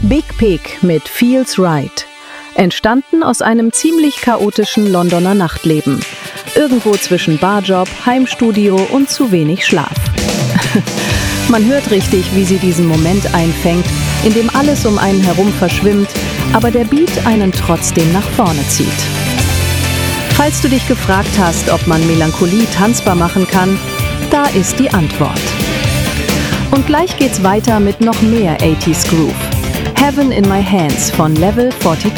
Big Pig mit Feels Right. Entstanden aus einem ziemlich chaotischen Londoner Nachtleben. Irgendwo zwischen Barjob, Heimstudio und zu wenig Schlaf. Man hört richtig, wie sie diesen Moment einfängt, in dem alles um einen herum verschwimmt, aber der Beat einen trotzdem nach vorne zieht. Falls du dich gefragt hast, ob man Melancholie tanzbar machen kann, da ist die Antwort. Und gleich geht's weiter mit noch mehr 80s Groove. Heaven in My Hands von Level 42.